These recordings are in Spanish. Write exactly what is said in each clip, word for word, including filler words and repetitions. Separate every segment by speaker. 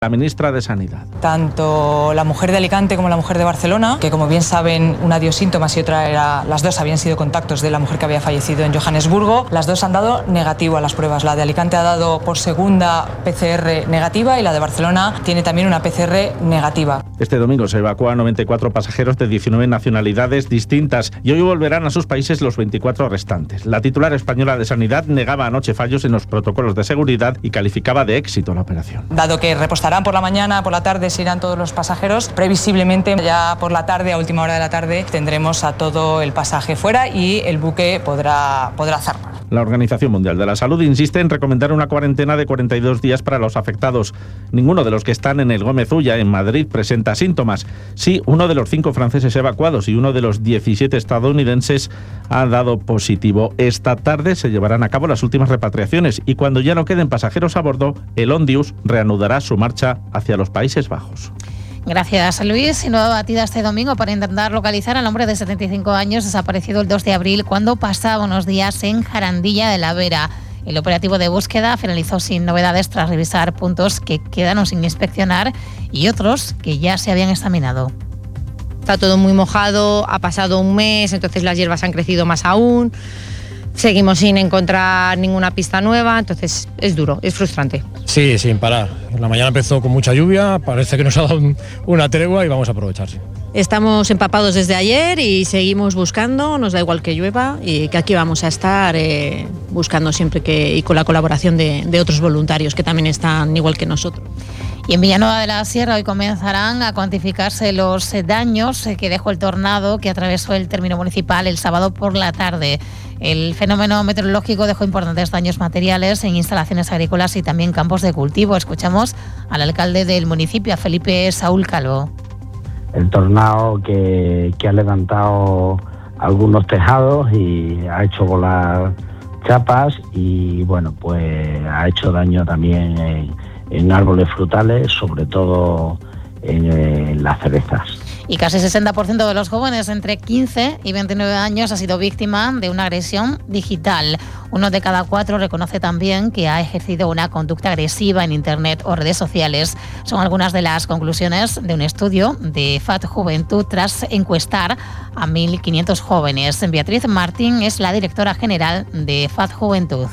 Speaker 1: La ministra de Sanidad.
Speaker 2: Tanto la mujer de Alicante como la mujer de Barcelona, que como bien saben, una dio síntomas y otra era, las dos habían sido contactos de la mujer que había fallecido en Johannesburgo, las dos han dado negativo a las pruebas. La de Alicante ha dado por segunda P C R negativa y la de Barcelona tiene también una P C R negativa.
Speaker 1: Este domingo se evacúan noventa y cuatro pasajeros de diecinueve nacionalidades distintas y hoy volverán a sus países los veinticuatro restantes. La titular española de Sanidad negaba anoche fallos en los protocolos de seguridad y calificaba de éxito la operación.
Speaker 2: Dado que repostarán por la mañana, por la tarde se irán todos los pasajeros, previsiblemente ya por la tarde, a última hora de la tarde, tendremos a todo el pasaje fuera y el buque podrá, podrá zarpar.
Speaker 1: La Organización Mundial de la Salud insiste en recomendar una cuarentena de cuarenta y dos días para los afectados. Ninguno de los que están en el Gómez Ulla, en Madrid, presenta síntomas. Sí, uno de los cinco franceses evacuados y uno de los diecisiete estadounidenses ha dado positivo. Esta tarde se llevarán a cabo las últimas repatriaciones y cuando ya no queden pasajeros a bordo, el Ondius reanudará su marcha hacia los Países Bajos.
Speaker 3: Gracias, Luis. Nueva batida este domingo para intentar localizar al hombre de setenta y cinco años desaparecido el dos de abril cuando pasaba unos días en Jarandilla de la Vera. El operativo de búsqueda finalizó sin novedades tras revisar puntos que quedaron sin inspeccionar y otros que ya se habían examinado.
Speaker 4: Está todo muy mojado, ha pasado un mes, entonces las hierbas han crecido más aún. Seguimos sin encontrar ninguna pista nueva, entonces es duro, es frustrante.
Speaker 5: Sí, sin parar. La mañana empezó con mucha lluvia, parece que nos ha dado un, una tregua y vamos a aprovechar. Sí.
Speaker 6: Estamos empapados desde ayer y seguimos buscando, nos da igual que llueva y que aquí vamos a estar eh, buscando siempre que y con la colaboración de, de otros voluntarios que también están igual que nosotros.
Speaker 3: Y en Villanueva de la Sierra hoy comenzarán a cuantificarse los daños que dejó el tornado que atravesó el término municipal el sábado por la tarde. El fenómeno meteorológico dejó importantes daños materiales en instalaciones agrícolas y también campos de cultivo. Escuchamos al alcalde del municipio, a Felipe Saúl Calvo.
Speaker 7: El tornado que, que ha levantado algunos tejados y ha hecho volar chapas y bueno, pues ha hecho daño también en, en árboles frutales, sobre todo en, en las cerezas.
Speaker 3: Y casi el sesenta por ciento de los jóvenes entre quince y veintinueve años ha sido víctima de una agresión digital. Uno de cada cuatro reconoce también que ha ejercido una conducta agresiva en Internet o redes sociales. Son algunas de las conclusiones de un estudio de F A D Juventud tras encuestar a mil quinientos jóvenes. Beatriz Martín es la directora general de F A D Juventud.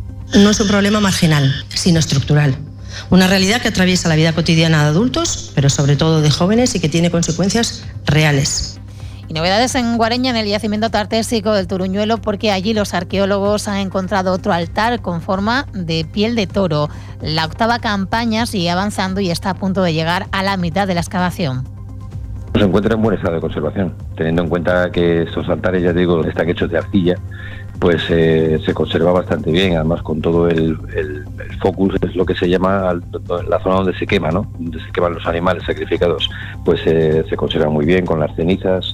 Speaker 8: No es un problema marginal, sino estructural. Una realidad que atraviesa la vida cotidiana de adultos, pero sobre todo de jóvenes y que tiene consecuencias reales.
Speaker 3: Y novedades en Guareña, en el yacimiento tartésico del Turuñuelo, porque allí los arqueólogos han encontrado otro altar con forma de piel de toro. La octava campaña sigue avanzando y está a punto de llegar a la mitad de la excavación.
Speaker 9: Se encuentra en buen estado de conservación, teniendo en cuenta que estos altares, ya digo, están hechos de arcilla, pues eh, se conserva bastante bien, además con todo el, el, el focus, es lo que se llama la zona donde se quema, ¿no? Donde se queman los animales sacrificados, pues eh, se conserva muy bien con las cenizas.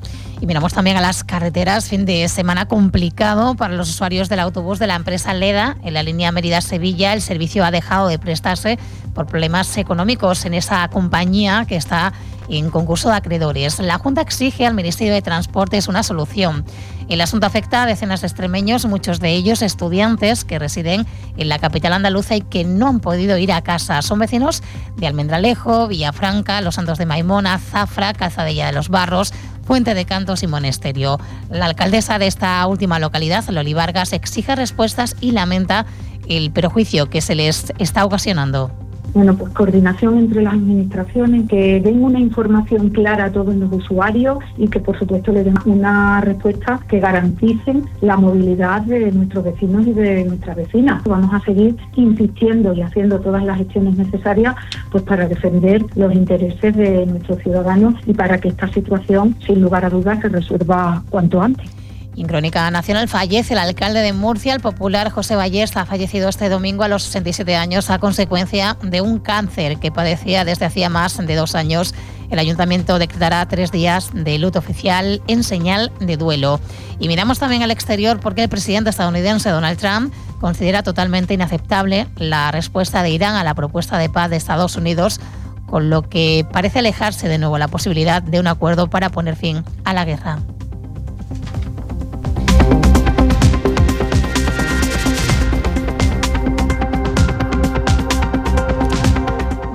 Speaker 3: Y miramos también a las carreteras, fin de semana complicado para los usuarios del autobús de la empresa Leda. En la línea Mérida-Sevilla el servicio ha dejado de prestarse por problemas económicos en esa compañía que está en concurso de acreedores. La Junta exige al Ministerio de Transportes una solución. El asunto afecta a decenas de extremeños, muchos de ellos estudiantes que residen en la capital andaluza y que no han podido ir a casa. Son vecinos de Almendralejo, Villafranca, Los Santos de Maimona, Zafra, Calzadilla de los Barros, Puente de Cantos y Monesterio. La alcaldesa de esta última localidad, Loli Vargas, exige respuestas y lamenta el perjuicio que se les está ocasionando.
Speaker 10: Bueno, pues coordinación entre las administraciones, que den una información clara a todos los usuarios y que por supuesto le den una respuesta que garanticen la movilidad de nuestros vecinos y de nuestras vecinas. Vamos a seguir insistiendo y haciendo todas las gestiones necesarias pues para defender los intereses de nuestros ciudadanos y para que esta situación, sin lugar a dudas, se resuelva cuanto antes.
Speaker 3: Y en Crónica Nacional fallece el alcalde de Murcia, el popular José Ballesta. Ha fallecido este domingo a los sesenta y siete años a consecuencia de un cáncer que padecía desde hacía más de dos años. El ayuntamiento decretará tres días de luto oficial en señal de duelo. Y miramos también al exterior porque el presidente estadounidense Donald Trump considera totalmente inaceptable la respuesta de Irán a la propuesta de paz de Estados Unidos, con lo que parece alejarse de nuevo la posibilidad de un acuerdo para poner fin a la guerra.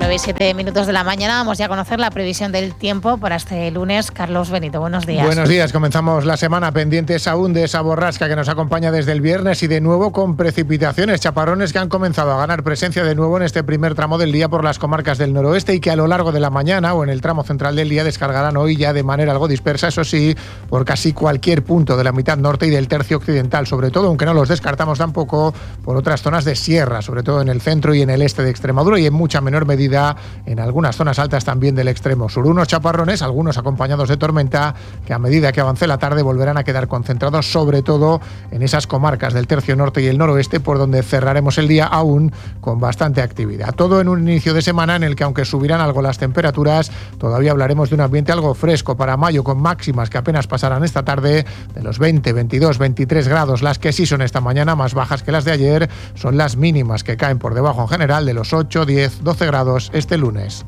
Speaker 3: nueve y siete minutos de la mañana. Vamos ya a conocer la previsión del tiempo para este lunes. Carlos Benito, buenos días.
Speaker 11: Buenos días, comenzamos la semana pendientes aún de esa borrasca que nos acompaña desde el viernes y de nuevo con precipitaciones, chaparrones que han comenzado a ganar presencia de nuevo en este primer tramo del día por las comarcas del noroeste y que a lo largo de la mañana o en el tramo central del día descargarán hoy ya de manera algo dispersa, eso sí, por casi cualquier punto de la mitad norte y del tercio occidental, sobre todo, aunque no los descartamos tampoco, por otras zonas de sierra, sobre todo en el centro y en el este de Extremadura y en mucha menor medida en algunas zonas altas también del extremo sur. Unos chaparrones, algunos acompañados de tormenta, que a medida que avance la tarde volverán a quedar concentrados sobre todo en esas comarcas del tercio norte y el noroeste, por donde cerraremos el día aún con bastante actividad. Todo en un inicio de semana en el que, aunque subirán algo las temperaturas, todavía hablaremos de un ambiente algo fresco para mayo, con máximas que apenas pasarán esta tarde de los veinte, veintidós, veintitrés grados. Las que sí son esta mañana más bajas que las de ayer son las mínimas, que caen por debajo en general de los ocho, diez, doce grados este lunes.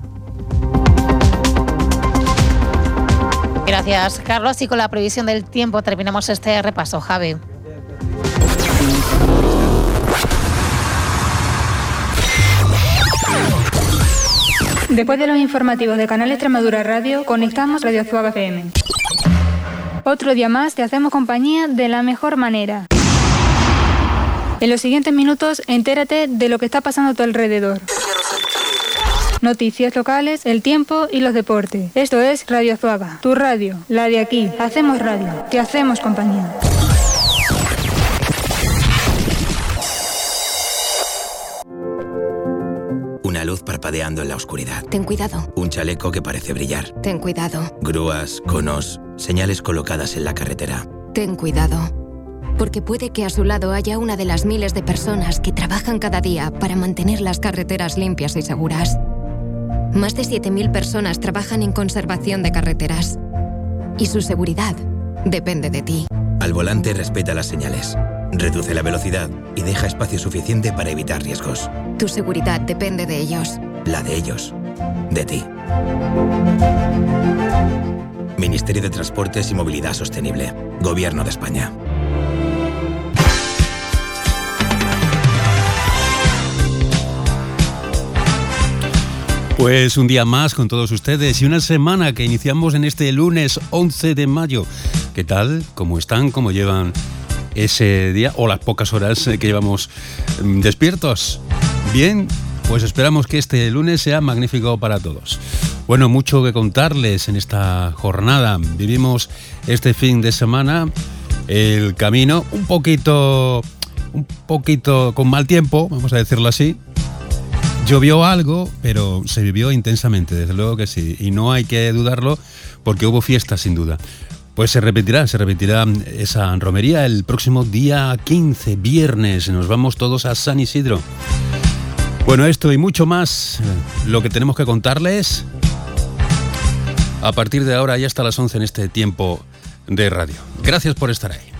Speaker 3: Gracias, Carlos. Y con la previsión del tiempo terminamos este repaso. Javi.
Speaker 12: Después de los informativos de Canal Extremadura Radio, conectamos Radio Zuaga F M. Otro día más te hacemos compañía de la mejor manera. En los siguientes minutos, entérate de lo que está pasando a tu alrededor. Noticias locales, el tiempo y los deportes. Esto es Radio Zuaga, tu radio, la de aquí. Hacemos radio, te hacemos compañía.
Speaker 13: Una luz parpadeando en la oscuridad.
Speaker 14: Ten cuidado.
Speaker 13: Un chaleco que parece brillar.
Speaker 14: Ten cuidado.
Speaker 13: Grúas, conos, señales colocadas en la carretera.
Speaker 14: Ten cuidado. Porque puede que a su lado haya una de las miles de personas que trabajan cada día para mantener las carreteras limpias y seguras. Más de siete mil personas trabajan en conservación de carreteras. Y su seguridad depende de ti.
Speaker 13: Al volante respeta las señales, reduce la velocidad y deja espacio suficiente para evitar riesgos.
Speaker 14: Tu seguridad depende de ellos.
Speaker 13: La de ellos. De ti. Ministerio de Transportes y Movilidad Sostenible. Gobierno de España.
Speaker 15: Pues un día más con todos ustedes y una semana que iniciamos en este lunes once de mayo. ¿Qué tal? ¿Cómo están? ¿Cómo llevan ese día o las pocas horas que llevamos despiertos? Bien, pues esperamos que este lunes sea magnífico para todos. Bueno, mucho que contarles en esta jornada. Vivimos este fin de semana el camino un poquito, un poquito con mal tiempo, vamos a decirlo así. Llovió algo, pero se vivió intensamente, desde luego que sí. Y no hay que dudarlo porque hubo fiesta, sin duda. Pues se repetirá, se repetirá esa romería el próximo día quince, viernes. Nos vamos todos a San Isidro. Bueno, esto y mucho más, lo que tenemos que contarles a partir de ahora y hasta las once en este tiempo de radio. Gracias por estar ahí.